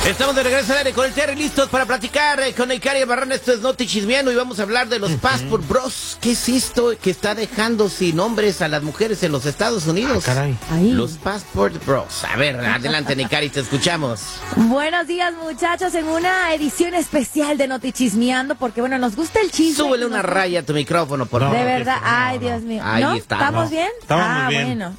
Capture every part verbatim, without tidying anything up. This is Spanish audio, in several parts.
Estamos de regreso al aire con el Terry, listos para platicar eh, con Icari Barrón. Esto es Noti Chismeando y vamos a hablar de los Passport Bros. ¿Qué es esto que está dejando sin hombres a las mujeres en los Estados Unidos? Ah, caray. Ahí. Los Passport Bros. A ver, adelante, Icari, te escuchamos. Buenos días, muchachos, en una edición especial de Noti Chismeando, porque bueno, nos gusta el chisme. Súbele una nos... raya a tu micrófono, por No, favor. De verdad, no, ay, no. Dios mío. Ahí ¿No? está. ¿Estamos No. bien? Estamos ah, muy bien. bueno.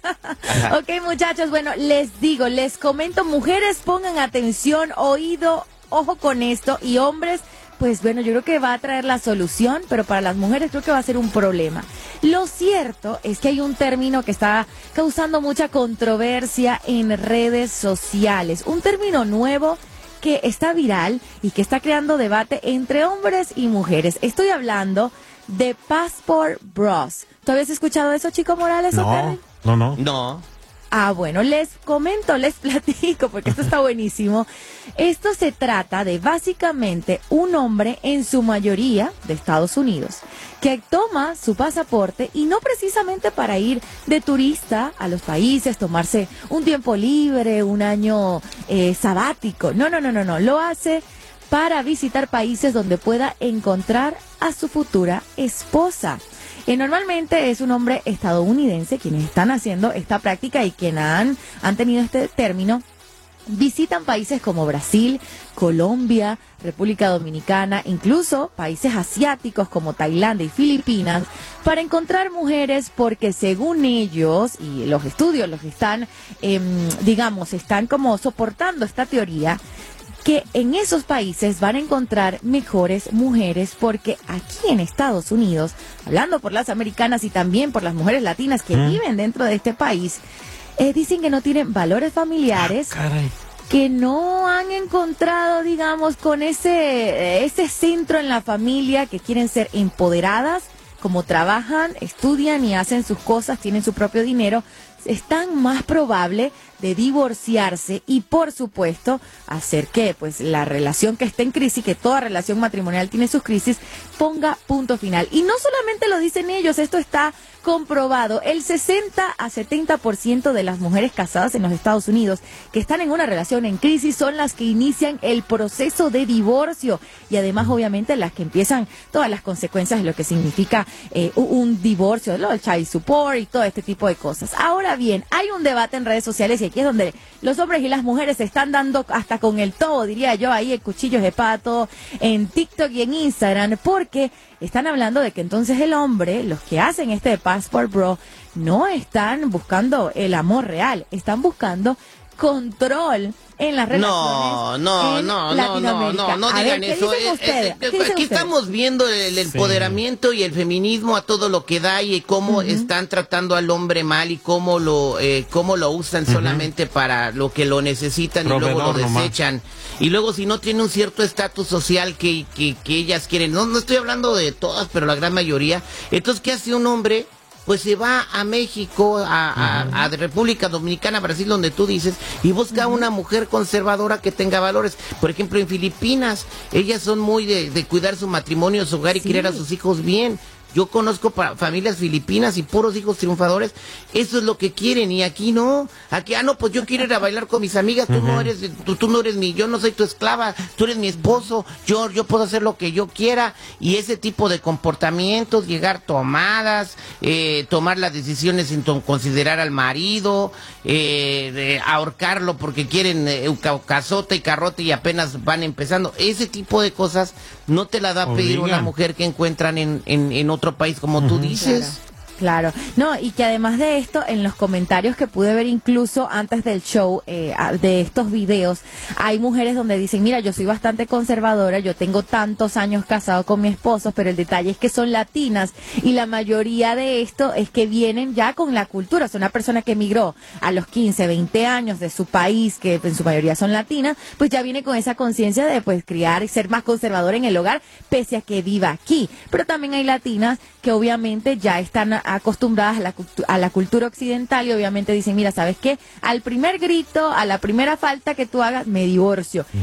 Ok, muchachos, bueno, les digo, les comento, mujeres, pongan atención, oído, ojo con esto, y hombres, pues bueno, yo creo que va a traer la solución, pero para las mujeres creo que va a ser un problema. Lo cierto es que hay un término que está causando mucha controversia en redes sociales, un término nuevo que está viral y que está creando debate entre hombres y mujeres. Estoy hablando de Passport Bros. ¿Tú habías escuchado eso, Chico Morales? o No, Karen? no, no. No. Ah, bueno, les comento, les platico, porque esto está buenísimo. Esto se trata de básicamente un hombre, en su mayoría de Estados Unidos, que toma su pasaporte y no precisamente para ir de turista a los países, tomarse un tiempo libre, un año eh, sabático. No, no, no, no, no. Lo hace para visitar países donde pueda encontrar a su futura esposa. Eh, normalmente es un hombre estadounidense quienes están haciendo esta práctica y quienes han, han tenido este término. Visitan países como Brasil, Colombia, República Dominicana, incluso países asiáticos como Tailandia y Filipinas, para encontrar mujeres porque según ellos, y los estudios los están, eh, digamos, están como soportando esta teoría, que en esos países van a encontrar mejores mujeres porque aquí en Estados Unidos, hablando por las americanas y también por las mujeres latinas que ¿Mm? viven dentro de este país, eh, dicen que no tienen valores familiares, Ah, caray. que no han encontrado, digamos, con ese, ese centro en la familia, que quieren ser empoderadas, como trabajan, estudian y hacen sus cosas, tienen su propio dinero, es tan más probable de divorciarse y, por supuesto, hacer que pues la relación que esté en crisis, que toda relación matrimonial tiene sus crisis, ponga punto final. Y no solamente lo dicen ellos, esto está comprobado. El sesenta a setenta por ciento de las mujeres casadas en los Estados Unidos que están en una relación en crisis son las que inician el proceso de divorcio y además obviamente las que empiezan todas las consecuencias de lo que significa eh, un divorcio, ¿no? El child support y todo este tipo de cosas. Ahora bien, hay un debate en redes sociales y aquí es donde los hombres y las mujeres se están dando hasta con el todo, diría yo, ahí el cuchillo de pato, en TikTok y en Instagram, porque están hablando de que entonces el hombre, los que hacen este Passport Bro, no están buscando el amor real, están buscando control en las relaciones. No, no, en no, no, no, Latinoamérica. no, no A digan ver, ¿qué eso. dicen Eh, ustedes? eh, ¿Qué eh, dicen Aquí ustedes? estamos viendo el empoderamiento y el feminismo a todo lo que da y cómo Ujú. están tratando al hombre mal y cómo lo eh, cómo lo usan solamente para lo que lo necesitan y luego Proveedor lo nomás. desechan. Y luego si no tiene un cierto estatus social que, que, que ellas quieren, no, no estoy hablando de todas, pero la gran mayoría. Entonces, ¿qué hace un hombre? Pues se va a México, a, a, a República Dominicana, Brasil, donde tú dices, y busca una mujer conservadora que tenga valores. Por ejemplo, en Filipinas, ellas son muy de, de cuidar su matrimonio, su hogar y Sí. criar a sus hijos bien. Yo conozco pa- familias filipinas y puros hijos triunfadores. Eso es lo que quieren y aquí no. Aquí, ah, no, pues yo quiero ir a bailar con mis amigas. Tú no eres, tú, tú no eres mi, yo no soy tu esclava. Tú eres mi esposo. Yo, yo puedo hacer lo que yo quiera. Y ese tipo de comportamientos, llegar tomadas, eh, tomar las decisiones sin to- considerar al marido, eh, de ahorcarlo porque quieren eh, ca- casota y carrote y apenas van empezando. Ese tipo de cosas no te la da a pedir una Obligan. mujer que encuentran en, en, en otro país, como tú dices. Claro, no, y que además de esto, en los comentarios que pude ver incluso antes del show, eh, a- de estos videos, hay mujeres donde dicen, mira, yo soy bastante conservadora, yo tengo tantos años casado con mi esposo, pero el detalle es que son latinas y la mayoría de esto es que vienen ya con la cultura, o sea, una persona que emigró a los quince, veinte años de su país, que en su mayoría son latinas, pues ya viene con esa conciencia de pues criar y ser más conservadora en el hogar, pese a que viva aquí. Pero también hay latinas que obviamente ya están acostumbradas a la, cultu- a la cultura occidental y obviamente dicen, mira, ¿sabes qué? Al primer grito, a la primera falta que tú hagas, me divorcio.